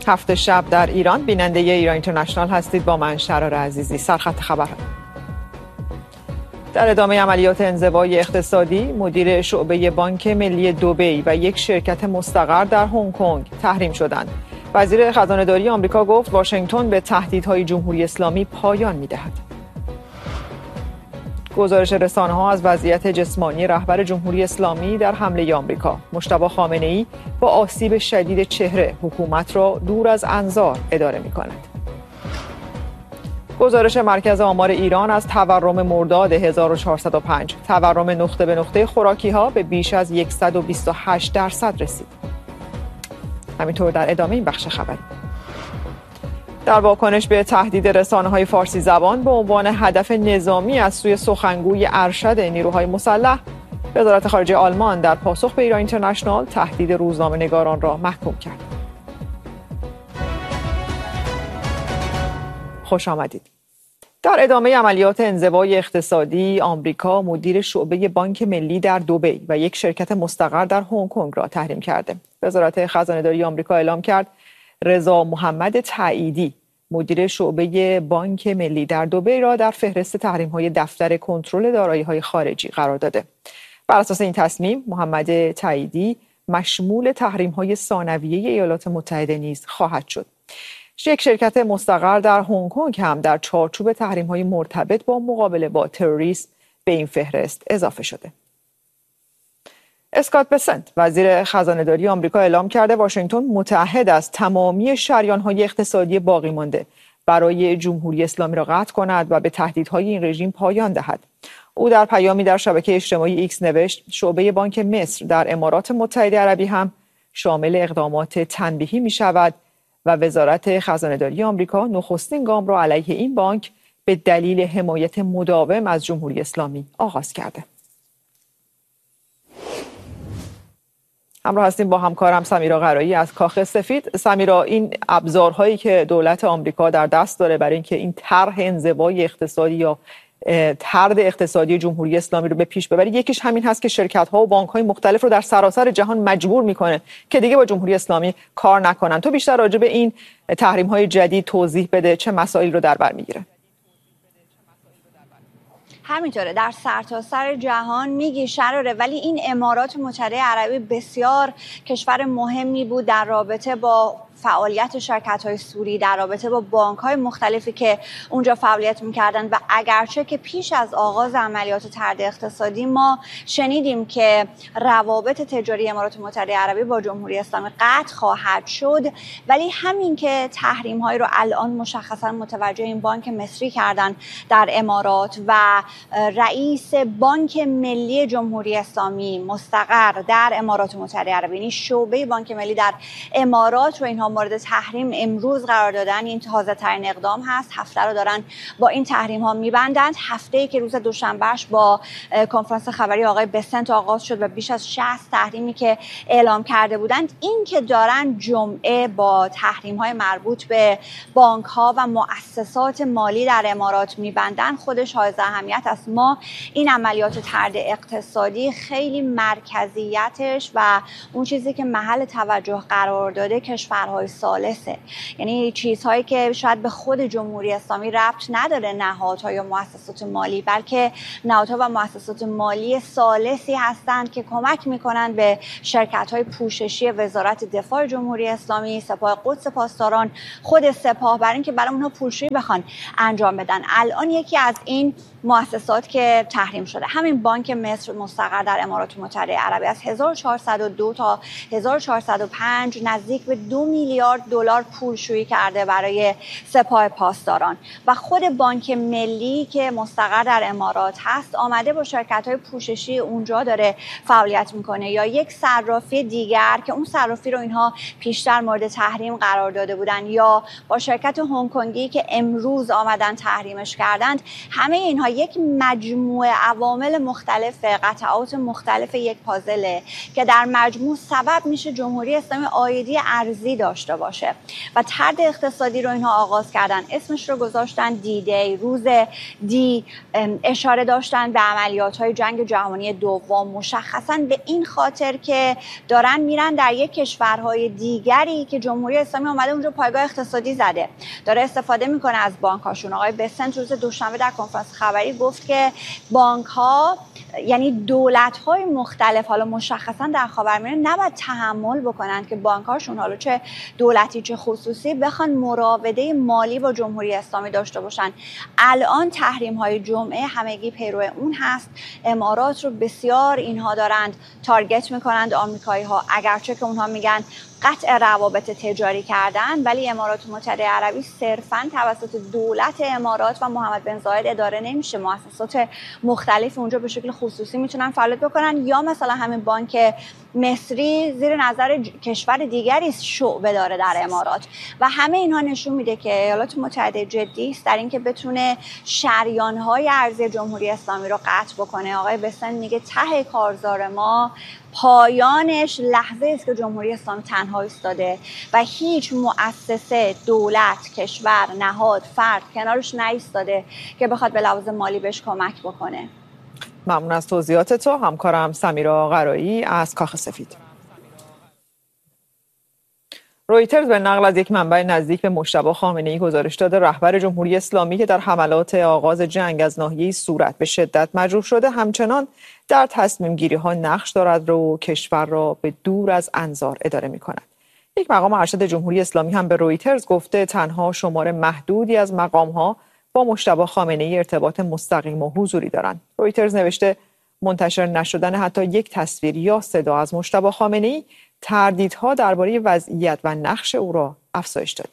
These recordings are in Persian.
هفت شب در ایران. بیننده ایران اینترنشنال هستید با من شرار عزیزی. سرخط خبر. در ادامه عملیات انزوای اقتصادی، مدیر شعبه بانک ملی دبی و یک شرکت مستقر در هنگ کنگ تحریم شدند. وزیر خزانه‌داری آمریکا گفت واشنگتن به تهدیدهای جمهوری اسلامی پایان می‌دهد. گزارش رسانه‌ها از وضعیت جسمانی رهبر جمهوری اسلامی در حمله آمریکا. مجتبی خامنه‌ای با آسیب شدید چهره حکومت را دور از انظار اداره می‌کند. گزارش مرکز آمار ایران از تورم مرداد 1405. تورم نقطه به نقطه خوراکی‌ها به بیش از 128% رسید. همینطور در ادامه این بخش خبری. در واکنش به تهدید رسانه‌های فارسی زبان به عنوان هدف نظامی از سوی سخنگوی ارشد نیروهای مسلح، وزارت خارجه آلمان در پاسخ به ایران اینترنشنال تهدید روزنامه‌نگاران را محکوم کرد. خوش آمدید. در ادامه عملیات انزوای اقتصادی، آمریکا مدیر شعبه بانک ملی در دبی و یک شرکت مستقر در هنگ کنگ را تحریم کرده. وزارت خزانه‌داری آمریکا اعلام کرد رضا محمد تاییدی مدیر شعبه بانک ملی در دبی را در فهرست تحریم‌های دفتر کنترل دارایی‌های خارجی قرار داده. بر اساس این تصمیم، محمد تاییدی مشمول تحریم‌های ثانویه ایالات متحده نیز خواهد شد. یک شرکت مستقر در هنگ کنگ هم در چارچوب تحریم‌های مرتبط با مقابله با تروریسم به این فهرست اضافه شده. اسکات بسنت وزیر خزانه‌داری آمریکا اعلام کرده واشنگتن متعهد است تمامی شریان‌های اقتصادی باقی مانده برای جمهوری اسلامی را قطع کند و به تهدیدهای این رژیم پایان دهد. او در پیامی در شبکه اجتماعی ایکس نوشت شعبه بانک مصر در امارات متحده عربی هم شامل اقدامات تنبیهی می شود و وزارت خزانه‌داری آمریکا نخستین گام را علیه این بانک به دلیل حمایت مداوم از جمهوری اسلامی آغاز کرده. همراه هستیم با همکارم سمیرا قرایی از کاخ سفید. سمیرا، این ابزارهایی که دولت آمریکا در دست داره برای اینکه این طرح انزوای اقتصادی یا طرد اقتصادی جمهوری اسلامی رو به پیش ببره، یکیش همین هست که شرکت‌ها و بانک‌های مختلف رو در سراسر جهان مجبور می‌کنه که دیگه با جمهوری اسلامی کار نکنن. تو بیشتر راجع به این تحریم‌های جدید توضیح بده، چه مسائلی رو در بر می‌گیره؟ همینطوره، در سرتاسر جهان میگی شراره، ولی این امارات متحده عربی بسیار کشور مهمی بود در رابطه با فعالیت شرکت‌های سوری، در رابطه با بانک‌های مختلفی که اونجا فعالیت می‌کردن و اگرچه که پیش از آغاز عملیات طرد اقتصادی ما شنیدیم که روابط تجاری امارات متحده عربی با جمهوری اسلامی قطع خواهد شد، ولی همین که تحریم‌های رو الان مشخصاً متوجه این بانک مصری کردن در امارات و رئیس بانک ملی جمهوری اسلامی مستقر در امارات متحده عربی، یعنی شعبه بانک ملی در امارات رو اینها مورد تحریم امروز قرار دادن، این تازه ترین اقدام هست. هفته رو دارن با این تحریم ها میبندند. هفته‌ای که روز دوشنبهش با کنفرانس خبری آقای بسنت آغاز شد و بیش از 60 تحریمی که اعلام کرده بودند، این که دارن جمعه با تحریم های مربوط به بانک ها و مؤسسات مالی در امارات میبندن خودش حائز اهمیت است. ما این عملیات طرد اقتصادی خیلی مرکزیتش و اون چیزی که محل توجه قرار داده کشورهای ثالثه، یعنی چیزهایی که شاید به خود جمهوری اسلامی ربط نداره، نهادها یا مؤسسات مالی، بلکه نهادها و مؤسسات مالی ثالثی هستند که کمک میکنن به شرکت‌های پوششی وزارت دفاع جمهوری اسلامی، سپاه قدس پاسداران، خود سپاه، برای اینکه برای اونها پولشویی بخوان انجام بدن. الان یکی از این مؤسسات که تحریم شده همین بانک مصر مستقر در امارات متحده عربی از 1402 تا 1405 نزدیک به 2 میلیارد دلار پولشویی کرده برای سپاه پاسداران و خود بانک ملی که مستقر در امارات هست آمده با شرکت‌های پوششی اونجا داره فعالیت میکنه، یا یک صرافی دیگر که اون صرافی رو اینها پیشتر مورد تحریم قرار داده بودن، یا با شرکت هنگ کنگی که امروز آمدن تحریمش کردند. همه اینها یک مجموعه عوامل مختلف، قطعات مختلف یک پازله که در مجموع سبب میشه جمهوری اسلامی عایدی ارزی داشته داشته باشه و طرد اقتصادی رو اینها آغاز کردن. اسمش رو گذاشتن دی، روز دی، اشاره داشتن به عملیات‌های جنگ جهانی دوم، مشخصاً به این خاطر که دارن میرن در یک کشورهای دیگری که جمهوری اسلامی اومده اونجا پایگاه اقتصادی زده، داره استفاده میکنه از بانک‌هاشون. آقای بسنت روز دوشنبه در کنفرانس خبری گفت که بانک‌ها، یعنی دولت‌های مختلف، حالا مشخصاً در خاورمیانه، نباید تحمل بکنن که بانک‌هاشون، حالا چه دولتی چه خصوصی، بخوان مراوده مالی با جمهوری اسلامی داشته باشن. الان تحریم‌های جمعه همگی پیرو اون هست. امارات رو بسیار اینها دارند تارگت میکنند، آمریکایی‌ها، اگرچه که اونها میگن قطع روابط تجاری کردن، ولی امارات متحده عربی صرفاً توسط دولت امارات و محمد بن زاید اداره نمیشه. مؤسسات مختلف اونجا به شکل خصوصی میتونن فعالیت بکنن، یا مثلا همین بانک مصری زیر نظر کشور دیگری شعبه داره در امارات و همه اینها نشون میده که ایالات متحده جدی است در اینکه بتونه شریان‌های ارزی جمهوری اسلامی رو قطع بکنه. آقای بسن میگه ته کارزار ما پایانش لحظه است که جمهوری اسلامی تنها ایستاده و هیچ مؤسسه، دولت، کشور، نهاد، فرد کنارش نایستاده که بخواد به لحاظ مالی بهش کمک بکنه. ممنون از توضیحات تو همکارم سمیرا قرایی از کاخ سفید. رویترز به نقل از یک منبع نزدیک به مجتبی خامنه‌ای گزارش داده رهبر جمهوری اسلامی که در حملات آغاز جنگ از ناحیه صورت به شدت مجروح شده همچنان در تصمیم گیری ها نقش دارد و کشور را به دور از انظار اداره می کند. یک مقام ارشد جمهوری اسلامی هم به رویترز گفته تنها شمار محدودی از مقام ها با مجتبی خامنه‌ای ارتباط مستقیم و حضوری دارند. رویترز نوشته منتشر نشدن حتی یک تصویر یا صدا از مجتبی خامنه‌ای تردیدها درباره وضعیت و نقش او را افزایش داده.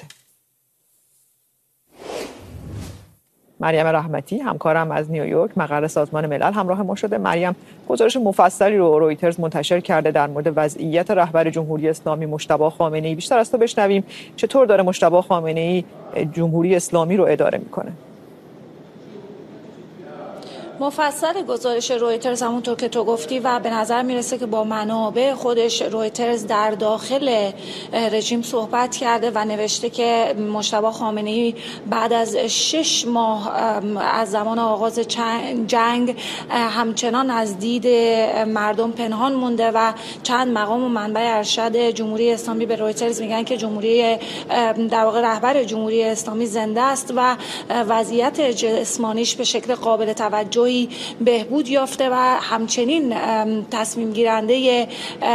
مریم رحمتی همکارم از نیویورک مقر سازمان ملل همراه ما شده. مریم، گزارش مفصلی رو رویترز منتشر کرده در مورد وضعیت رهبر جمهوری اسلامی مجتبی خامنه‌ای. بیشتر از تو بشنویم چطور داره مجتبی خامنه‌ای جمهوری اسلامی رو اداره میکنه. مفصل گزارش رویترز همونطور که تو گفتی و به نظر میرسه که با منابع خودش رویترز در داخل رژیم صحبت کرده و نوشته که مجتبی خامنه‌ای بعد از 6 ماه از زمان آغاز جنگ همچنان از دید مردم پنهان مونده و چند مقام و منبع ارشد جمهوری اسلامی به رویترز میگن که در واقع رهبر جمهوری اسلامی زنده است و وضعیت جسمانیش به شکل قابل توجه بهبود یافته و همچنین تصمیم گیرنده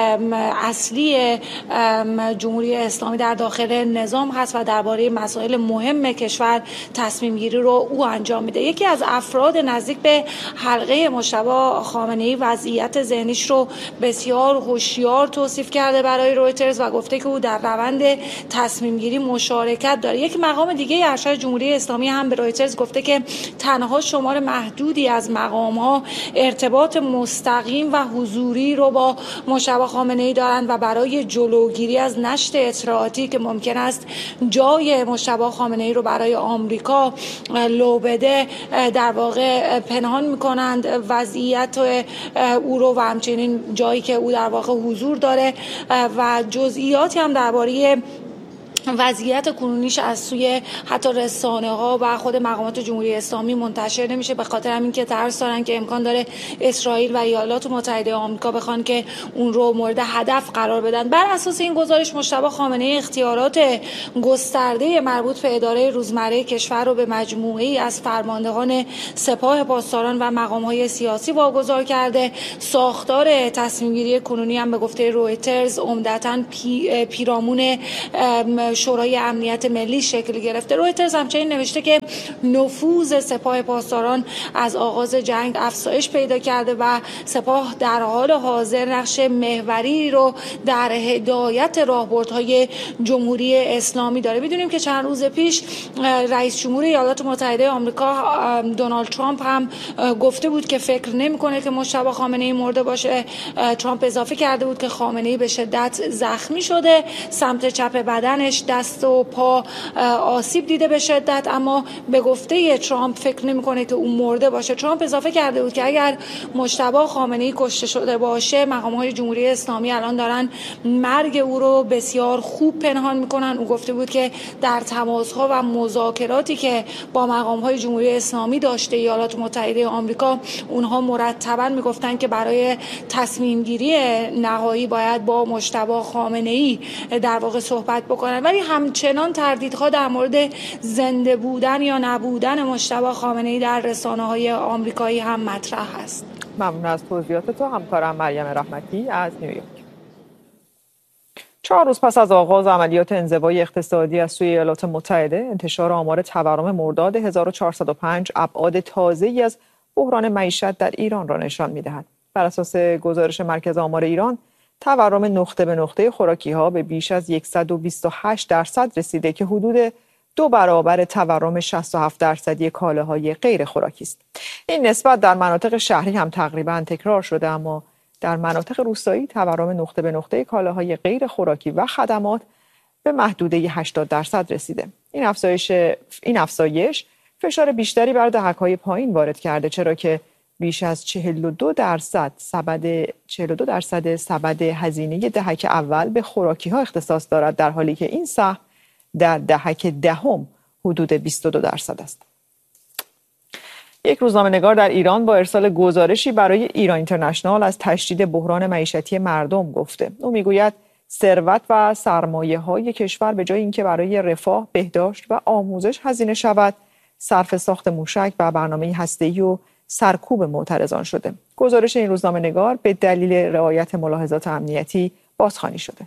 اصلی جمهوری اسلامی در داخل نظام هست و درباره مسائل مهم کشور تصمیم گیری رو او انجام میده. یکی از افراد نزدیک به حلقه مجتبی خامنه‌ای وضعیت ذهنیش رو بسیار هوشیار توصیف کرده برای رویترز و گفته که او در روند تصمیم گیری مشارکت داره. یک مقام دیگه ارشد جمهوری اسلامی هم به رویترز گفته که تنها شمار محدودی از مقام‌ها ارتباط مستقیم و حضوری رو با مجتبی خامنه‌ای دارند و برای جلوگیری از نشر اطلاعاتی که ممکن است جای مجتبی خامنه‌ای رو برای آمریکا لو بده در واقع پنهان می‌کنند وضعیت او رو و همچنین جایی که او در واقع حضور داره و جزئیاتی هم درباره وضعیت کنونیش از سوی حتی رسانه‌ها و خود مقامات جمهوری اسلامی منتشر نمیشه، به خاطر همین که ترس دارن که امکان داره اسرائیل و ایالات متحده آمریکا بخوان که اون رو مورد هدف قرار بدن. بر اساس این گزارش مجتبی خامنه‌ای اختیارات گسترده مربوط به اداره روزمره کشور رو به مجموعه‌ای از فرماندهان سپاه پاسداران و مقام‌های سیاسی واگذار کرده. ساختار تصمیم‌گیری کنونی هم به گفته رویترز عمدتاً پیرامون شورای امنیت ملی شکل گرفته. رویترز همچنین نوشته که نفوذ سپاه پاسداران از آغاز جنگ افزایش پیدا کرده و سپاه در حال حاضر نقش محوری رو در هدایت راهبردهای جمهوری اسلامی داره. می‌دونیم که چند روز پیش رئیس جمهور ایالات متحده آمریکا دونالد ترامپ هم گفته بود که فکر نمی‌کنه که مجتبی خامنه‌ای مرده باشه. ترامپ اضافه کرده بود که خامنه‌ای به شدت زخمی شده، سمت چپ بدنش بدنش دست و پا آسیب دیده به شدت، اما به گفته ترامپ فکر نمی‌کنه که اون مرده باشه. ترامپ اضافه کرده بود که اگر مجتبی خامنه‌ای کشته شده باشه، مقام‌های جمهوری اسلامی الان دارن مرگ او رو بسیار خوب پنهان میکنن. او گفته بود که در تماس‌ها و مذاکراتی که با مقام‌های جمهوری اسلامی داشته ایالات متحده آمریکا، اونها مرتباً میگفتن که برای تصمیم گیری نهایی باید با مجتبی خامنه‌ای در واقع صحبت بکنن، ولی همچنان تردیدها در مورد زنده بودن یا نبودن مجتبی خامنه‌ای در رسانه‌های آمریکایی هم مطرح است. ممنون از توضیحات تو همکارم مریم رحمتی از نیویورک. 4 روز پس از آغاز عملیات انزوای اقتصادی از سوی ایالات متحده، انتشار آمار تورم مرداد 1405 ابعاد تازه‌ای از بحران معیشت در ایران را نشان می‌دهد. بر اساس گزارش مرکز آمار ایران، تورم نقطه به نقطه خوراکی‌ها به بیش از 128% رسیده که حدود 2 برابر تورم 67% کالاهای غیر خوراکی است. این نسبت در مناطق شهری هم تقریباً تکرار شده، اما در مناطق روستایی تورم نقطه به نقطه کالاهای غیر خوراکی و خدمات به محدوده 80% رسیده. این افزایش فشار بیشتری بر دهک‌های پایین وارد کرده، چرا که بیش از 42% سبد هزینه دهک اول به خوراکی‌ها اختصاص دارد، در حالی که این سهم در دهک دهم حدود 22% است. یک روزنامه‌نگار در ایران با ارسال گزارشی برای ایران اینترنشنال از تشدید بحران معیشتی مردم گفته. او میگوید ثروت و سرمایه‌های کشور به جای اینکه برای رفاه، بهداشت و آموزش هزینه شود، صرف ساخت موشک و برنامه هسته‌ای و سرکوب معترضان شده. گزارش این روزنامه‌نگار به دلیل رعایت ملاحظات امنیتی بازخوانی شده.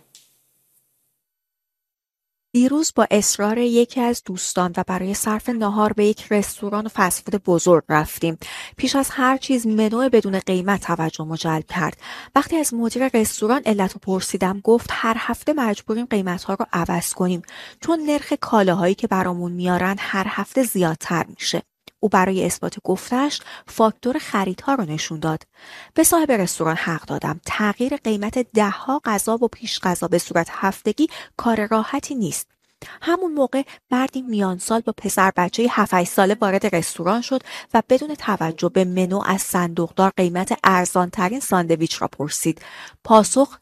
دیروز با اصرار یکی از دوستان و برای صرف ناهار به یک رستوران فست فود بزرگ رفتیم. پیش از هر چیز منو بدون قیمت توجهمو جلب کرد. وقتی از مدیر رستوران علتو پرسیدم، گفت هر هفته مجبوریم قیمت‌ها رو عوض کنیم چون نرخ کالاهایی که برامون میارن هر هفته زیادتر میشه. او برای اثبات گفتش فاکتور خریدها رو نشون داد. به صاحب رستوران حق دادم. تغییر قیمت 10 غذا و پیش غذا به صورت هفتگی کار راحتی نیست. همون موقع مردی میان سال با پسر بچه 7-8 ساله وارد رستوران شد و بدون توجه به منو از صندوقدار قیمت ارزان ترین ساندویچ را پرسید. پاسخ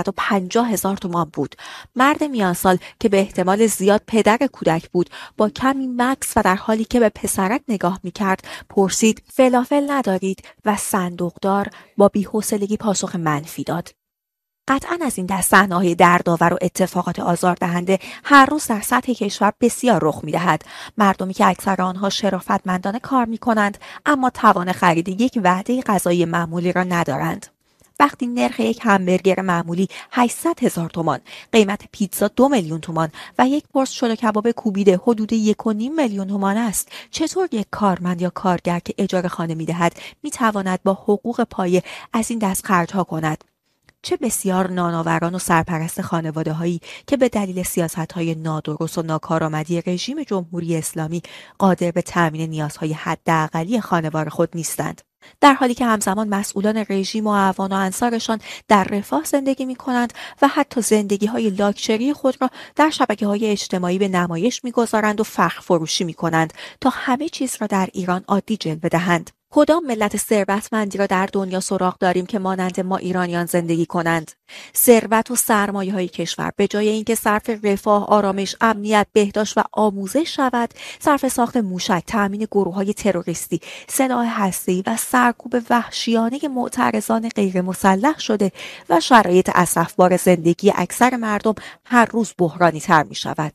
650,000 تومان بود. مرد میان سال که به احتمال زیاد پدر کودک بود، با کمی مکث و در حالی که به پسرک نگاه میکرد پرسید فلافل ندارید؟ و صندوقدار با بی‌حوصلگی پاسخ منفی داد. قطعاً از این دست صحنه‌های دردآور و اتفاقات آزاردهنده هر روز در سطح کشور بسیار رخ می‌دهد. مردمی که اکثر آنها شرافتمندانه کار می‌کنند اما توان خرید یک وعده غذایی معمولی را ندارند. وقتی نرخ یک همبرگر معمولی 800,000 تومان، قیمت پیتزا 2 میلیون تومان و یک پرس شل کباب کوبیده حدود 1.5 میلیون تومان است، چطور یک کارمند یا کارگر که اجاره خانه می‌دهد می‌تواند با حقوق پایه از این دست خرج‌ها کند؟ چه بسیار نانآوران و سرپرست خانواده‌هایی که به دلیل سیاست‌های نادرست و ناکارآمدی رژیم جمهوری اسلامی قادر به تامین نیازهای حداقلی خانوار خود نیستند، در حالی که همزمان مسئولان رژیم و اعوان و انصارشان در رفاه زندگی می‌کنند و حتی زندگی‌های لاکچری خود را در شبکه‌های اجتماعی به نمایش می‌گذارند و فخر فروشی می‌کنند تا همه چیز را در ایران عادی جلوه دهند. کدام ملت ثروتمندی را در دنیا سراغ داریم که مانند ما ایرانیان زندگی کنند؟ ثروت و سرمایه‌های کشور به جای اینکه صرف رفاه، آرامش، امنیت، بهداشت و آموزش شود، صرف ساخت موشک، تامین گروه‌های تروریستی، سلاح هسته‌ای و سرکوب وحشیانه معترضان غیر مسلح شده و شرایط اسفبار زندگی اکثر مردم هر روز بحرانی تر می‌شود.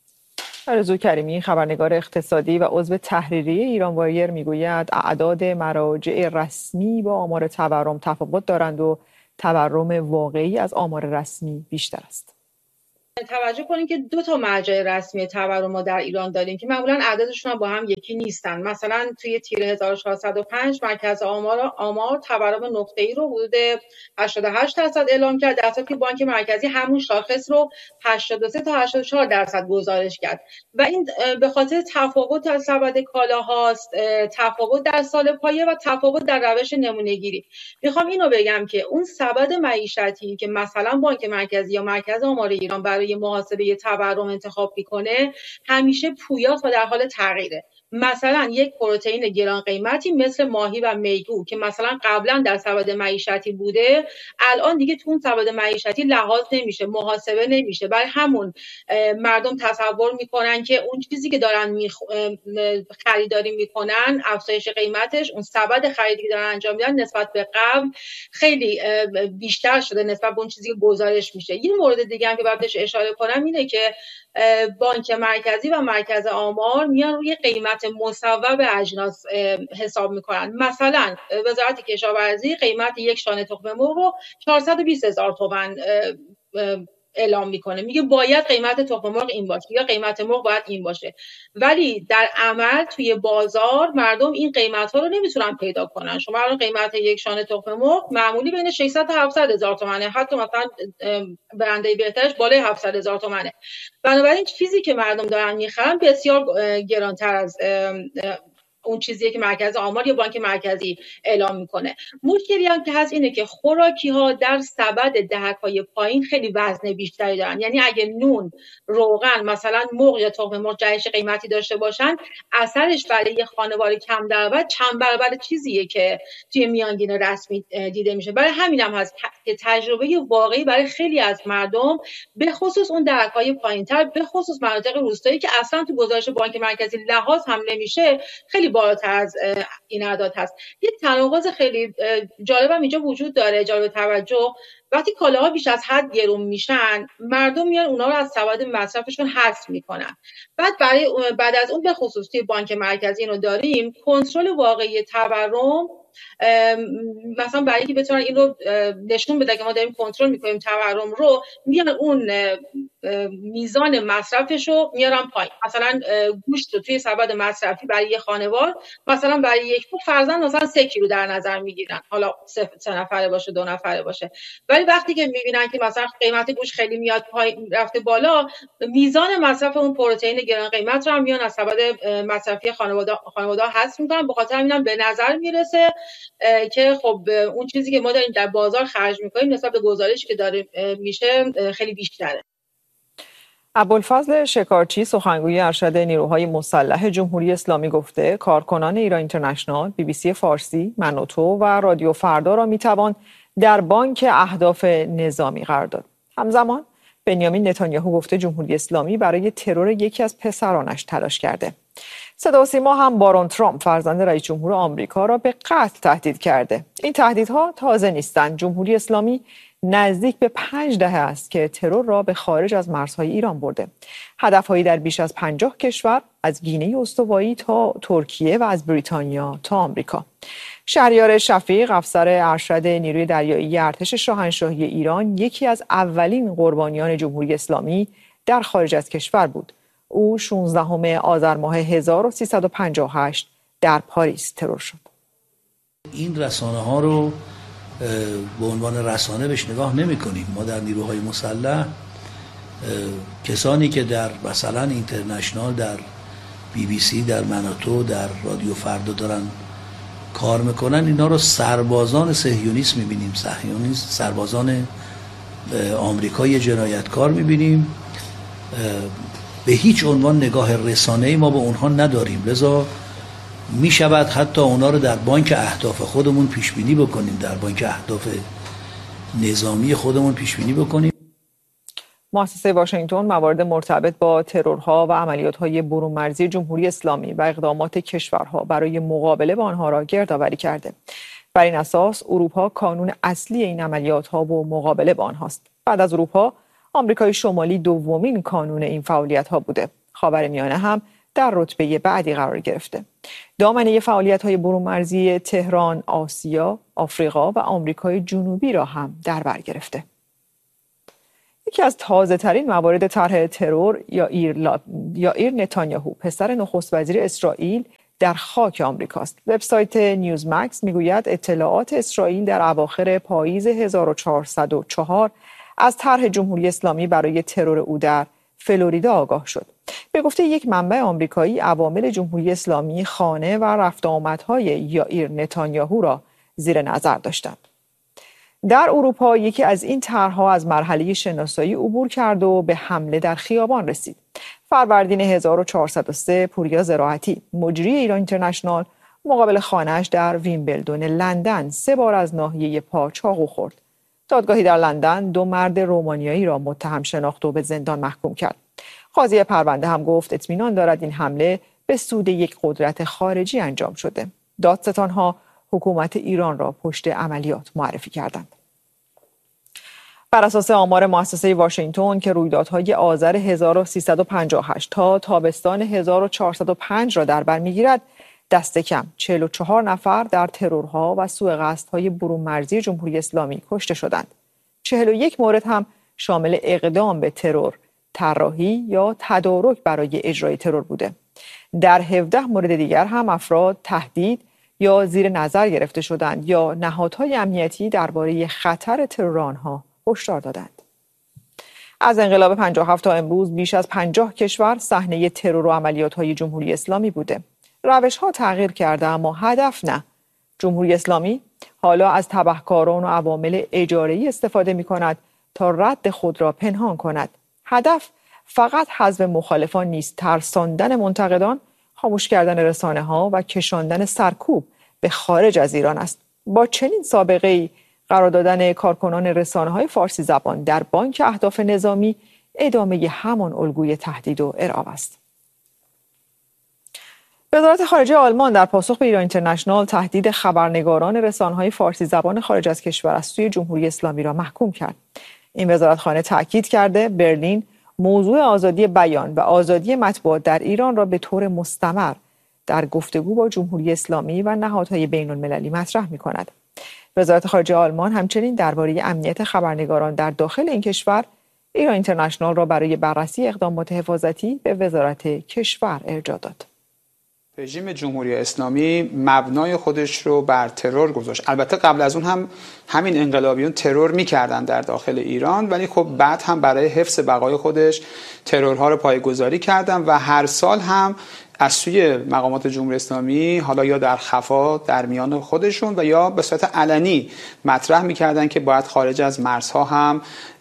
آرزو کریمی، خبرنگار اقتصادی و عضو تحریریه ایران وایر، میگوید اعداد مراجع رسمی با آمار تورم تفاوت دارند و تورم واقعی از آمار رسمی بیشتر است. توجه کنید که 2 تا مرجع رسمی تورم ما در ایران داریم که معمولا اعدادشون هم با هم یکی نیستن. مثلا توی تیر 1405 مرکز آمار تورم نقطه‌ای رو حدود 88% اعلام کرد، در حالی که بانک مرکزی همون شاخص رو 83 تا 84% گزارش کرد و این به خاطر تفاوت در سبد کالاهاست، تفاوت در سال پایه و تفاوت در روش نمونه‌گیری. میخوام اینو بگم که اون سبد معیشتی که مثلا بانک مرکزی یا مرکز آمار ایران برای برای محاسبه تورم انتخاب میکنه همیشه پویاست و در حال تغییره. مثلا یک پروتئین گران قیمتی مثل ماهی و میگو که مثلا قبلا در سبد معیشتی بوده، الان دیگه تو اون سبد معیشتی لحاظ نمیشه، محاسبه نمیشه. برای همون مردم تصور میکنن که اون چیزی که دارن خریداری میکنن، افزایش قیمتش، اون سبد خریدی که دارن انجام میدن نسبت به قبل خیلی بیشتر شده نسبت به اون چیزی که گزارش میشه. یه مورد دیگه هم که باید بهش اشاره کنم اینه که بانک مرکزی و مرکز آمار میان روی قیمت مصوب اجناس حساب میکنن. مثلا وزارت کشاورزی قیمت یک شانه تخم مرغ رو 420,000 تومان اعلام میکنه، میگه باید قیمت تخم مرغ این باشه یا قیمت مرغ باید این باشه، ولی در عمل توی بازار مردم این قیمت ها رو نمیتونن پیدا کنن. شما الان قیمت یک شانه تخم مرغ معمولی بین 600 تا 700,000 تومانه، حتی مثلا برنده بهترش بالای 700,000 تومانه. بنابراین چیزی که مردم دارن میخرن بسیار گرانتر از اون چیزیه که مرکز آمار یا بانک مرکزی اعلام میکنه. مشکلی هم که هست اینه که خوراکی ها در سبد دهک‌های پایین خیلی وزن بیشتری دارن. یعنی اگه نون، روغن، مثلا مرغ یا تخم مرغ جهش قیمتی داشته باشن، اثرش برای یه خانوار کم درآمد چند برابر چیزیه که توی میانگین رسمی دیده میشه. برای همین هم هست که تجربه واقعی برای خیلی از مردم، به خصوص اون دهک‌های پایین‌تر، به خصوص مناطق روستایی که اصلا تو گزارش بانک مرکزی لحاظ هم نمیشه، خیلی بالاتر از این اعداد هست. یه تناقض خیلی جالبم اینجا وجود داره، جالب توجه. وقتی کالاها بیش از حد گرون میشن، مردم میان اونا رو از سبد مصرفشون حذف میکنن. بعد از اون به خصوص توی بانک مرکزی اینو داریم، کنترل واقعی تورم، مثلا برای اینکه بتونن این رو نشون بده که ما داریم کنترل میکنیم تورم رو، میان اون میزان مصرفش رو میارن پایین. مثلا گوشت رو توی سبد مصرفی برای یه خانوار، مثلا برای یک فرزند مثلا 3 کیلو در نظر میگیرن، حالا 3 نفره باشه 2 نفره باشه. ولی وقتی که میبینن که مثلا قیمت گوشت خیلی میاد پایین، رفته بالا، میزان مصرف اون پروتئین گران قیمت رو هم میان از سبد مصرفی خانواده حذف میکنن. به خاطر همینم به نظر میرسه که خب اون چیزی که ما داریم در بازار خرج میکنیم نسبت به گزارشی که داره میشه خیلی بیشتره. ابوالفضل شکارچی، سخنگوی ارشد نیروهای مسلح جمهوری اسلامی، گفته کارکنان ایران اینترنشنال، BBC فارسی، منوتو و رادیو فردا را میتوان در بانک اهداف نظامی قرار داد. همزمان بنیامین نتانیاهو گفته جمهوری اسلامی برای ترور یکی از پسرانش تلاش کرده. صدا و سیما هم بارون ترامپ، فرزند رئیس جمهور آمریکا، را به قتل تهدید کرده. این تهدیدها تازه نیستند. جمهوری اسلامی نزدیک به 5 دهه است که ترور را به خارج از مرزهای ایران برده. هدفهایی در بیش از 50 کشور، از گینه استوایی تا ترکیه و از بریتانیا تا آمریکا. شهریار شفیق، افسر ارشد نیروی دریایی ارتش شاهنشاهی ایران، یکی از اولین قربانیان جمهوری اسلامی در خارج از کشور بود. او 16 آذر ماه 1358 در پاریس ترور شد. این رسانه ها رو به عنوان رسانه بهش نگاه نمی کنیم. ما در نیروهای مسلح کسانی که در مثلا اینترنشنال، در BBC، در مناتو، در رادیو فردا دارن کار میکنن، اینا رو سربازان صهیونیست میبینیم، سربازان آمریکایی جنایتکار میبینیم. به هیچ عنوان نگاه رسانه‌ای ما به اونها نداریم، لذا می شود حتی اونا رو در بانک اهداف خودمون پیش بینی بکنیم، در بانک اهداف نظامی خودمون پیش بینی بکنیم. مؤسسه واشنگتن موارد مرتبط با ترورها و عملیات‌های برون مرزی جمهوری اسلامی و اقدامات کشورها برای مقابله با آنها را گردآوری کرده. بر این اساس اروپا کانون اصلی این عملیات‌ها و مقابله با آنهاست. بعد از اروپا، آمریکای شمالی دومین کانون این فعالیت‌ها بوده. خاورمیانه هم در رتبه بعدی قرار گرفته. دامنه فعالیت‌های برون مرزی تهران، آسیا، آفریقا و آمریکای جنوبی را هم در بر گرفته. یکی از تازه‌ترین موارد طرح ترور یائیر نتانیاهو، پسر نخست وزیر اسرائیل، در خاک آمریکاست. وبسایت نیوزمکس میگوید اطلاعات اسرائیل در اواخر پاییز 1404 از طرح جمهوری اسلامی برای ترور او در فلوریدا آگاه شد. به گفته یک منبع آمریکایی، عوامل جمهوری اسلامی خانه و رفت آمدهای یائیر نتانیاهو را زیر نظر داشتند. در اروپا یکی از این طرح‌ها از مرحله شناسایی عبور کرد و به حمله در خیابان رسید. فروردین 1403 پوریا زراعتی، مجری ایران اینترنشنال، مقابل خانه‌اش در ویمبلدون لندن 3 بار از ناحیه پا چاقو خورد. دادگاهی در لندن 2 مرد رومانیایی را متهم شناخت و به زندان محکوم کرد. قاضی پرونده هم گفت اطمینان دارد این حمله به سود یک قدرت خارجی انجام شده. دادستان‌ها حکومت ایران را پشت عملیات معرفی کردند. بر اساس آمار مؤسسه واشنگتن که رویدادهای آذر 1358 تا تابستان 1405 را در بر می‌گیرد، دست کم 44 نفر در ترورها و سوء قصدهای برون مرزی جمهوری اسلامی کشته شدند. 41 مورد هم شامل اقدام به ترور، طراحی یا تدارک برای اجرای ترور بوده. در 17 مورد دیگر هم افراد تهدید یا زیر نظر گرفته شدند یا نهادهای امنیتی درباره خطر ترور آنها هشدار دادند. از انقلاب 57 تا امروز بیش از 50 کشور صحنه ترور و عملیات‌های جمهوری اسلامی بوده. روش‌ها تغییر کرده اما هدف نه. جمهوری اسلامی حالا از تبهکاران و عوامل اجاره‌ای استفاده می‌کند تا رد خود را پنهان کند. هدف فقط حذف مخالفان نیست، ترساندن منتقدان، خاموش کردن رسانه‌ها و کشاندن سرکوب به خارج از ایران است. با چنین سابقه‌ای قرار دادن کارکنان رسانه‌های فارسی زبان در بانک اهداف نظامی ادامه همان الگوی تهدید و ارعاب است. وزارت خارجه آلمان در پاسخ به ایران اینترنشنال تهدید خبرنگاران رسانه‌های فارسی زبان خارج از کشور از سوی جمهوری اسلامی را محکوم کرد. این وزارتخانه تاکید کرده برلین موضوع آزادی بیان و آزادی مطبوعات در ایران را به طور مستمر در گفتگو با جمهوری اسلامی و نهادهای بین‌المللی مطرح می‌کند. وزارت خارجه آلمان همچنین درباره امنیت خبرنگاران در داخل این کشور ایران اینترنشنال را برای بررسی اقدامات حفاظتی به وزارت کشور ارجاع داد. رژیم جمهوری اسلامی مبنای خودش رو بر ترور گذاشت. البته قبل از اون هم همین انقلابیون ترور می‌کردن در داخل ایران، ولی خب بعد هم برای حفظ بقای خودش ترورها رو پایه‌گذاری کردن و هر سال هم از سوی مقامات جمهوری اسلامی حالا یا در خفا در میان خودشون و یا به صورت علنی مطرح می‌کردن که باید خارج از مرزها هم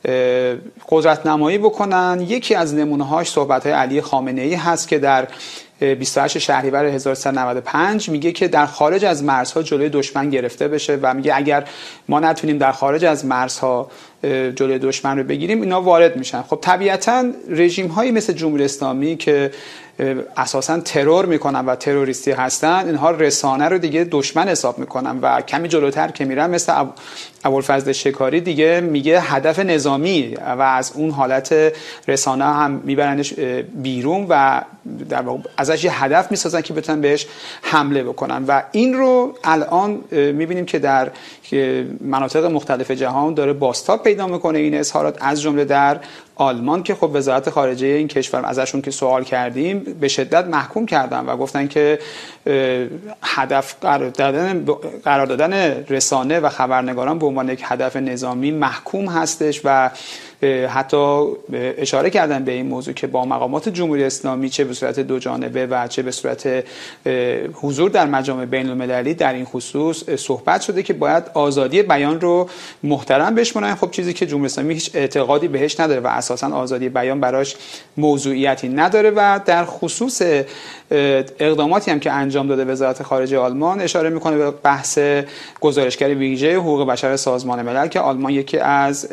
قدرت نمایی بکنن. یکی از نمونه‌هاش صحبت‌های علی خامنه‌ای هست که در 28 شهریور 1395 میگه که در خارج از مرزها جلوی دشمن گرفته بشه و میگه اگر ما نتونیم در خارج از مرزها جلوی دشمن رو بگیریم اینا وارد میشن. خب طبیعتاً رژیم هایی مثل جمهوری اسلامی که اساساً ترور میکنن و تروریستی هستن، اینها رسانه رو دیگه دشمن حساب میکنن و کمی جلوتر که میرن مثل ابوالفضل شکاری دیگه میگه هدف نظامی و از اون حالت رسانه هم میبرنش بیرون و در واقع ازش یه هدف میسازن که بتونن بهش حمله بکنن و این رو الان میبینیم که در مناطق مختلف جهان داره بازتاب پیدا میکنه این اظهارات، از جمله در آلمان که خب وزارت خارجه این کشور ازشون که سوال کردیم به شدت محکوم کردن و گفتن که هدف قرار دادن رسانه و خبرنگاران به عنوان یک هدف نظامی محکوم هستش و حتی اشاره کردن به این موضوع که با مقامات جمهوری اسلامی چه به صورت دو جانبه و چه به صورت حضور در مجامع بین المللی در این خصوص صحبت شده که باید آزادی بیان رو محترم بشمارن. خب چیزی که جمهوری اسلامی هیچ اعتقادی بهش نداره و اساساً آزادی بیان براش موضوعیتی نداره و در خصوص اقداماتی هم که انجام داده وزارت خارجه آلمان اشاره میکنه به بحث گزارشگر ویژه حقوق بشر سازمان ملل که آلمان یکی از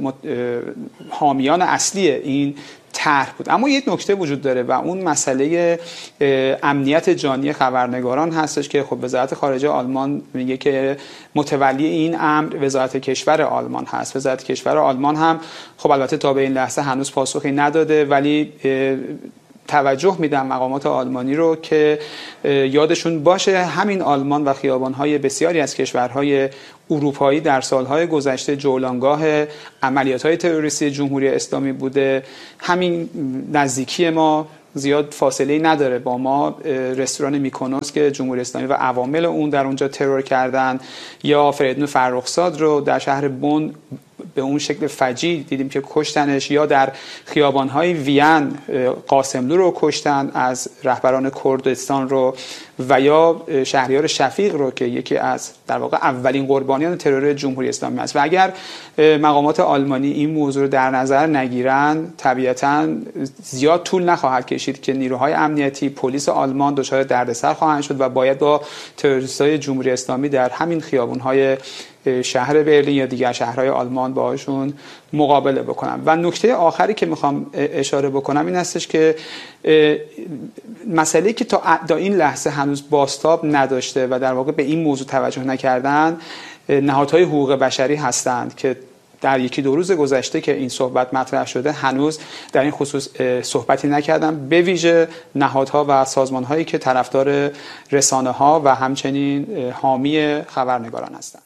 حامیان اصلی این طرح بود. اما یک نکته وجود داره و اون مسئله امنیت جانی خبرنگاران هستش که خب وزارت خارجه آلمان میگه که متولی این امر وزارت کشور آلمان هست. وزارت کشور آلمان هم خب البته تا به این لحظه هنوز پاسخی نداده ولی توجه میدم مقامات آلمانی رو که یادشون باشه همین آلمان و خیابان‌های بسیاری از کشورهای اروپایی در سالهای گذشته جولانگاه عملیات‌های تروریستی جمهوری اسلامی بوده. همین نزدیکی ما زیاد فاصله نداره با ما رستوران میکونوس که جمهوری اسلامی و عوامل اون در اونجا ترور کردن یا فریدون فرخزاد رو در شهر بن به اون شکل فجیع دیدیم که کشتنش، یا در خیابان‌های وین قاسملو رو کشتن از رهبران کردستان رو، و یا شهریار شفیق رو که یکی از در واقع اولین قربانیان ترور جمهوری اسلامی است. و اگر مقامات آلمانی این موضوع رو در نظر نگیرن، طبیعتاً زیاد طول نخواهد کشید که نیروهای امنیتی، پلیس آلمان دچار دردسر خواهند شد و باید با تروریست‌های جمهوری اسلامی در همین خیابان‌های شهر برلین یا دیگر شهرهای آلمان باهاشون مقابله بکنم. و نکته آخری که میخوام اشاره بکنم این هستش که مسئله که تا این لحظه هنوز بازتاب نداشته و در واقع به این موضوع توجه نکردن نهادهای حقوق بشری هستند که در یکی دو روز گذشته که این صحبت مطرح شده هنوز در این خصوص صحبتی نکردم، به ویژه نهادها و سازمانهایی که طرفدار رسانه‌ها و همچنین حامی خبرنگاران هستند.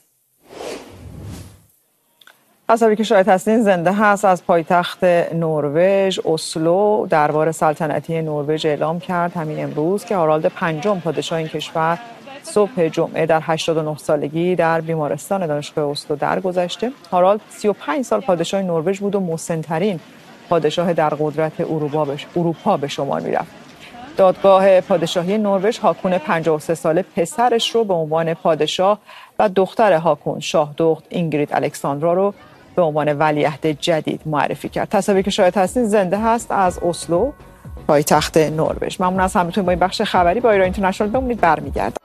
تصاویری که شاهد هستین زنده هست از پایتخت نروژ اسلو. دربار سلطنتی نروژ اعلام کرد همین امروز که هارالد پنجم پادشاه این کشور صبح جمعه در 89 سالگی در بیمارستان دانشگاه اسلو درگذشته. هارالد 35 سال پادشاه نروژ بود و مسن‌ترین پادشاه در قدرت اروپا به شمار می‌رفت. دادگاه پادشاهی نروژ هاکون 53 ساله پسرش رو به عنوان پادشاه و دختر هاکون شاهدخت اینگرید الکساندرا رو به عنوان ولیعهد جدید معرفی کرد. تصاویری که شاهد هستین زنده هست از اسلو پایتخت نروژ. ممنون از همراهیتون با این بخش خبری با ایران اینترنشنال. بمونید، برمیگردم.